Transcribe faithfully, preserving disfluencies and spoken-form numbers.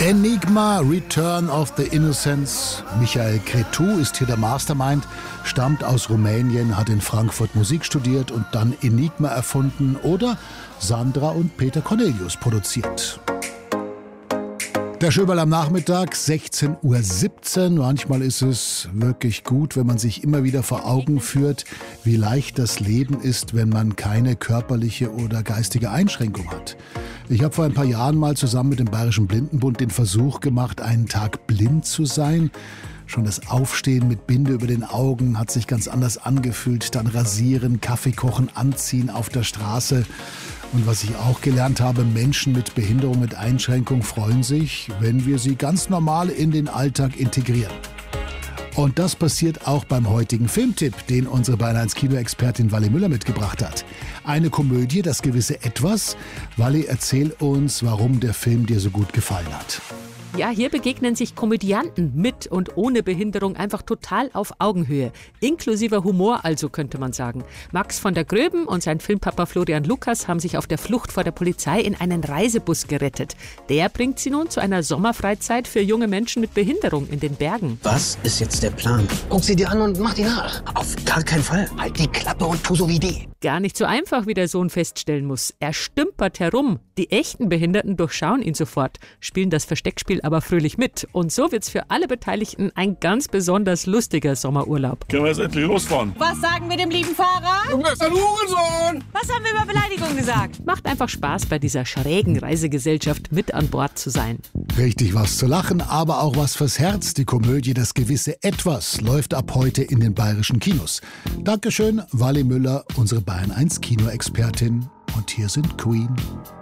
Enigma, Return of the Innocence. Michael Cretu ist hier der Mastermind, stammt aus Rumänien, hat in Frankfurt Musik studiert und dann Enigma erfunden oder Sandra und Peter Cornelius produziert. Der Schöberl am Nachmittag, sechzehn Uhr siebzehn. Manchmal ist es wirklich gut, wenn man sich immer wieder vor Augen führt, wie leicht das Leben ist, wenn man keine körperliche oder geistige Einschränkung hat. Ich habe vor ein paar Jahren mal zusammen mit dem Bayerischen Blindenbund den Versuch gemacht, einen Tag blind zu sein. Schon das Aufstehen mit Binde über den Augen hat sich ganz anders angefühlt. Dann rasieren, Kaffee kochen, anziehen auf der Straße. Und was ich auch gelernt habe, Menschen mit Behinderung, mit Einschränkung freuen sich, wenn wir sie ganz normal in den Alltag integrieren. Und das passiert auch beim heutigen Filmtipp, den unsere Bayern eins Kinoexpertin Wally Müller mitgebracht hat. Eine Komödie, das gewisse Etwas. Wally, erzähl uns, warum der Film dir so gut gefallen hat. Ja, hier begegnen sich Komödianten mit und ohne Behinderung einfach total auf Augenhöhe. Inklusiver Humor also, könnte man sagen. Max von der Gröben und sein Filmpapa Florian Lukas haben sich auf der Flucht vor der Polizei in einen Reisebus gerettet. Der bringt sie nun zu einer Sommerfreizeit für junge Menschen mit Behinderung in den Bergen. Was ist jetzt der Plan? Guck sie dir an und mach die nach. Auf gar keinen Fall. Halt die Klappe und tu so wie die. Gar nicht so einfach, wie der Sohn feststellen muss. Er stümpert herum. Die echten Behinderten durchschauen ihn sofort, spielen das Versteckspiel aber fröhlich mit. Und so wird's für alle Beteiligten ein ganz besonders lustiger Sommerurlaub. Können wir jetzt endlich losfahren? Was sagen wir dem lieben Fahrer? Du bist ein Hurensohn! Was haben wir über Beleidigung gesagt? Macht einfach Spaß, bei dieser schrägen Reisegesellschaft mit an Bord zu sein. Richtig was zu lachen, aber auch was fürs Herz. Die Komödie Das gewisse Etwas läuft ab heute in den bayerischen Kinos. Dankeschön, Wally Müller, unsere Bayern eins Kinoexpertin. Und hier sind Queen.